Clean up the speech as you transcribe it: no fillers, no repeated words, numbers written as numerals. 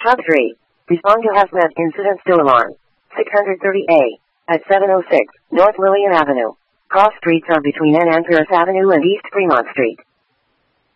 Hub 3. Respond to hazmat incident still alarm. 630A. At 706 North Lillian Avenue. Cross streets are between N and Pierce Avenue and East Fremont Street.